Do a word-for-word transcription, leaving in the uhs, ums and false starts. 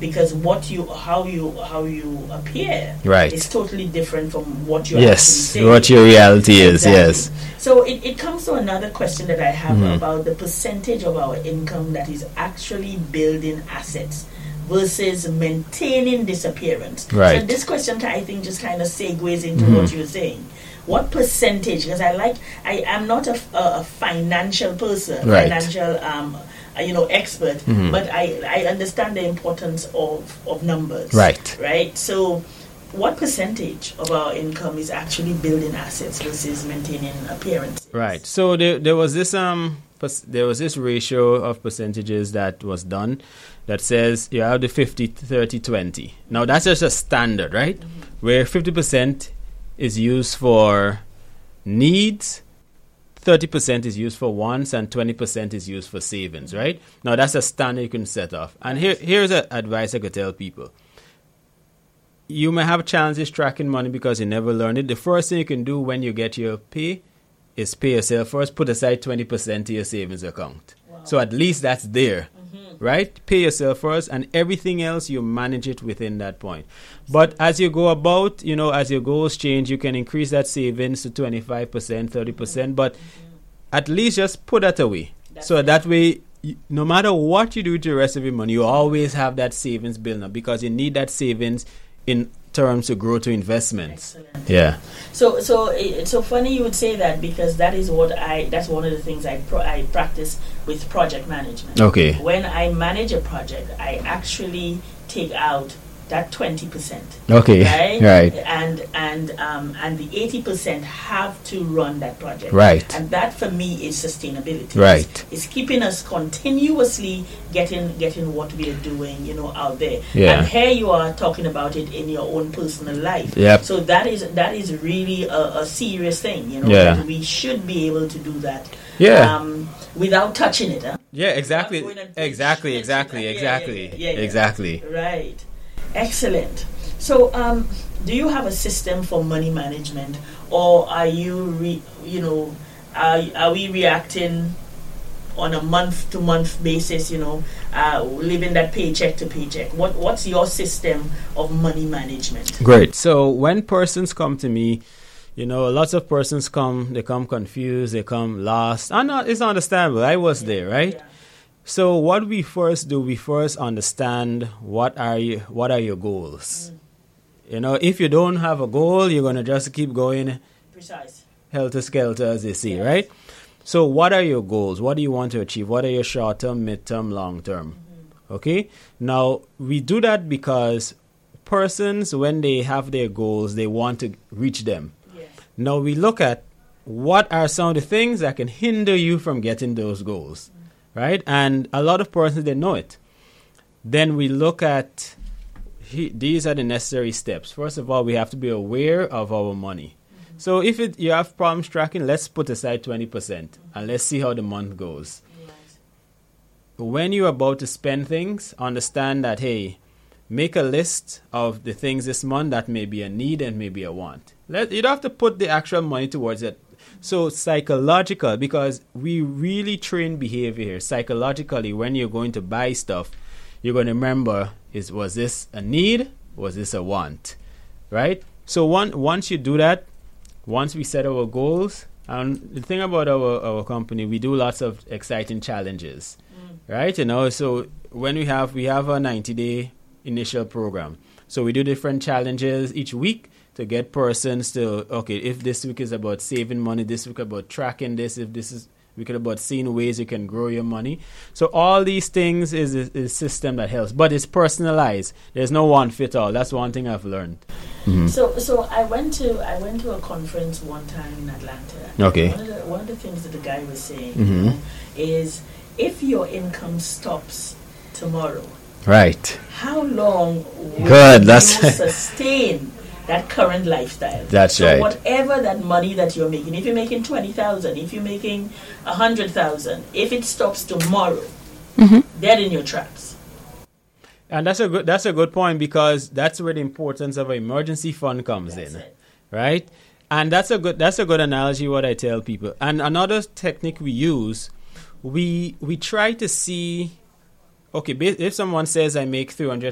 because what you, how you, how you appear, right, is totally different from what you're yes, actually saying. what your reality is. Exactly. Yes. So it, it comes to another question that I have Mhm. about the percentage of our income that is actually building assets versus maintaining disappearance. Right. So this question, I think, just kind of segues into Mhm. what you're saying. What percentage? Because I like, I am not a, a, a financial person, Right. financial, um, uh, you know, expert, Mhm. but I, I understand the importance of, of numbers. Right. Right. So, what percentage of our income is actually building assets versus maintaining appearance? Right. So there, there was this um pers- there was this ratio of percentages that was done that says you have the fifty, thirty, twenty. Now that's just a standard, right? Mm-hmm. Where fifty percent is used for needs, thirty percent is used for wants, and twenty percent is used for savings, mm-hmm. right? Now that's a standard you can set off. And here here's a advice I could tell people. You may have challenges tracking money because you never learned it. The first thing you can do when you get your pay is pay yourself first. Put aside twenty percent to your savings account. Wow. So at least that's there, mm-hmm. right? Pay yourself first, and everything else, you manage it within that point. But as you go about, you know, as your goals change, you can increase that savings to twenty-five percent, thirty percent. Mm-hmm. But mm-hmm. at least just put that away. That's so it. That way, you, no matter what you do with the rest of your money, you always have that savings building up because you need that savings in terms to grow to investments. Excellent. Yeah. So so it's so funny you would say that because that is what I that's one of the things I pro, I practice with project management. Okay. When I manage a project, I actually take out that twenty percent. Okay. Right? Right. And and um and the eighty percent have to run that project. Right. And that for me is sustainability. Right. It's, it's keeping us continuously getting getting what we are doing, you know, out there. Yeah. And here you are talking about it in your own personal life. Yep. So that is that is really a, a serious thing, you know. Yeah. That we should be able to do that. Yeah. Um, without touching it. Huh? Yeah. Exactly. Going and Exactly. touching it. Exactly. Yeah, Exactly. yeah, yeah, yeah, yeah. Exactly. Right. Excellent. So, um, do you have a system for money management, or are you, re, you know, are, are we reacting on a month-to-month basis? You know, uh, living that paycheck to paycheck. What What's your system of money management? Great. So when persons come to me, you know, lots of persons come. They come confused. They come lost. And not, it's understandable. I was yeah, there, right? Yeah. So what we first do, we first understand what are you, what are your goals. Mm. You know, if you don't have a goal, you're gonna just keep going, precise, helter skelter, as they say, yes. right? So, what are your goals? What do you want to achieve? What are your short term, mid term, long term? Mm-hmm. Okay. Now we do that because persons, when they have their goals, they want to reach them. Yes. Now we look at what are some of the things that can hinder you from getting those goals. Mm. Right? And a lot of persons, they know it. Then we look at, he, these are the necessary steps. First of all, we have to be aware of our money. Mm-hmm. So if it, you have problems tracking, let's put aside twenty percent mm-hmm. and let's see how the month goes. Yes. When you're about to spend things, understand that, hey, make a list of the things this month that may be a need and may be a want. Let, you don't have to put the actual money towards it. So psychological, because we really train behavior here. Psychologically, when you're going to buy stuff, you're going to remember, is was this a need? Was this a want? Right? So one, once you do that, once we set our goals, and the thing about our, our company, we do lots of exciting challenges. Mm. Right? You know, so when we have, we have a ninety-day initial program. So we do different challenges each week to get persons to, okay, if this week is about saving money, this week about tracking this, if this is week about seeing ways you can grow your money. So all these things is a, is a system that helps, but it's personalized. There's no one fit all. That's one thing I've learned. Mm-hmm. So, so I went to I went to a conference one time in Atlanta. Okay. One of the, one of the things that the guy was saying mm-hmm. you know, is if your income stops tomorrow, right? How long will Good, you that's sustain that current lifestyle? That's so right. Whatever that money that you're making, if you're making twenty thousand, if you're making a hundred thousand, if it stops tomorrow, mm-hmm. dead in your tracks. And that's a good that's a good point, because that's where the importance of an emergency fund comes that's in, it. Right? And that's a good that's a good analogy. What I tell people. And another technique we use, we we try to see. Okay, if someone says I make three hundred